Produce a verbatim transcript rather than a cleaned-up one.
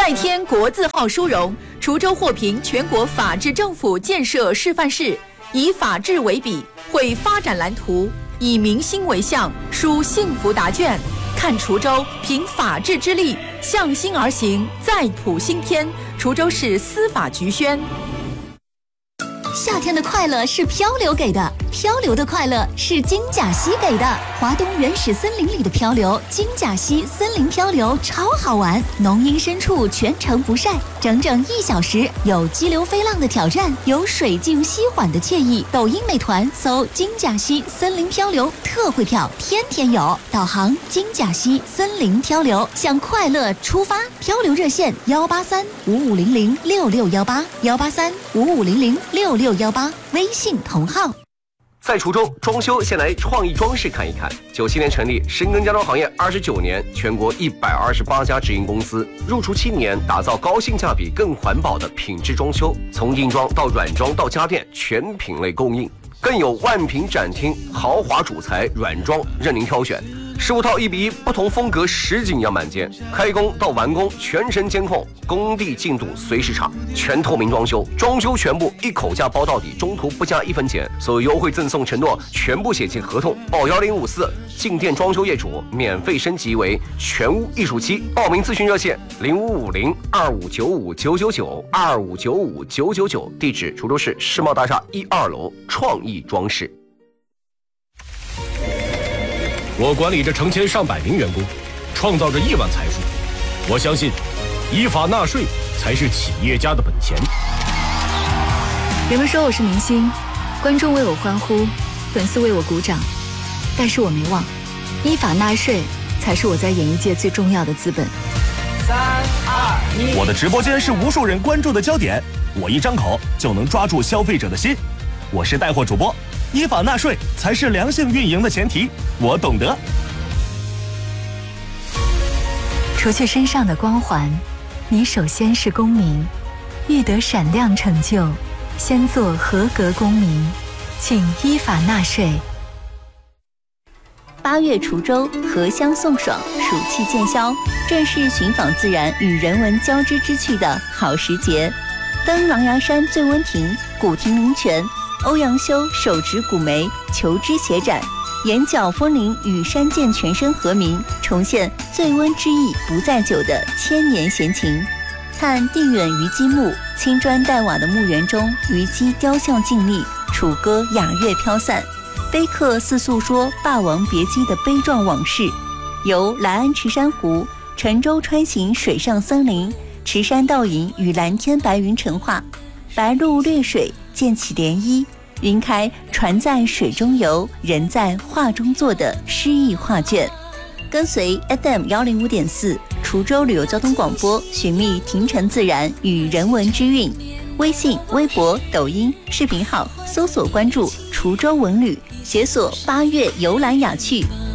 再添国字号殊荣，滁州获评全国法治政府建设示范市，以法治为笔，绘发展蓝图，以民心为向，书幸福答卷。看滁州凭法治之力，向心而行，再谱新篇。滁州市司法局宣。 夏天的快乐是漂流给的，漂流的快乐是金甲溪给的。华东原始森林里的漂流，金甲溪森林漂流超好玩，浓荫深处全程不晒，整整一小时，有激流飞浪的挑战，有水静溪缓的惬意。抖音美团搜金甲溪森林漂流，特惠票天天有。导航金甲溪森林漂流，向快乐出发。漂流热线幺八三五五零零六六幺八幺八三五五零零六六幺八，微信同号。 在滁州装修，先来创意装饰看一看。九七年成立，深耕家装行业二十九年，全国一百二十八家直营公司，入驻七年，打造高性价比、更环保的品质装修，从硬装到软装到家电，全品类供应，更有万品展厅，豪华主材软装任您挑选。十五套一比一不同风格实景样板间，开工到完工全程监控，工地进度随时查，全透明装修，装修全部一口价包到底，中途不加一分钱，所有优惠赠送承诺全部写进合同。报幺零五四，进店装修业主免费升级为全屋艺术漆。报名咨询热线零五五零二五九五九九九二五九五九九九，地址滁州市世贸大厦一二楼创意装饰。 我管理着成千上百名员工，创造着亿万财富。我相信，依法纳税才是企业家的本钱。 人们说我是明星，观众为我欢呼，粉丝为我鼓掌，但是我没忘，依法纳税才是我在演艺界最重要的资本。 三二一， 我的直播间是无数人关注的焦点，我一张口就能抓住消费者的心。我是带货主播，依法纳税才是良性运营的前提，我懂得。 除去身上的光环，你首先是公民，欲得闪亮成就，先做合格公民，请依法纳税。 八月滁州荷香送爽，暑气渐消，正是寻访自然与人文交织之趣的好时节。登狼牙山醉温亭，古亭灵泉，欧阳修手执古梅，求知协展，眼角风铃与山涧全身和鸣，重现醉温之意不在酒的千年闲情。看地远虞姬墓，青砖黛瓦的墓园中，虞姬雕像静立，楚歌雅乐飘散，碑刻似诉说霸王别姬的悲壮往事。游莱安池珊瑚，沉舟穿行水上森林，池山倒影与蓝天白云成画，白鹭掠水溅起涟漪，云开船在水中游，人在画中坐的诗意画卷。跟随 F M 幺零五点四滁州旅游交通广播，寻觅亭城自然与人文之韵。微信、微博、抖音视频号搜索关注滁州文旅，解锁八月游览雅趣，